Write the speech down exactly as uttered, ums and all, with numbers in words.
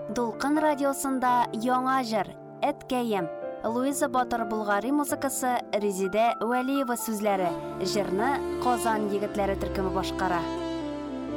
Дулкын радиосында яңа җыр «Әткәем». Луиза Батыр Булгари музыкасы, Резидә Вәлиева сүзләре. Җырны Казан егетләре төркеме башкара.